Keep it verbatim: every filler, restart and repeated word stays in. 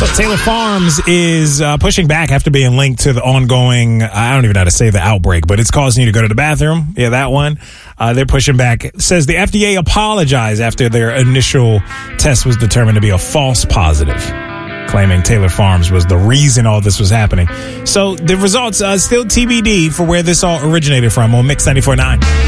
So Taylor Farms is uh, pushing back after being linked to the ongoing, I don't even know how to say the outbreak, but it's causing you to go to the bathroom. Yeah, that one. Uh, they're pushing back. It says the F D A apologized after their initial test was determined to be a false positive, claiming Taylor Farms was the reason all this was happening. So the results are still T B D for where this all originated from on Mix ninety-four point nine.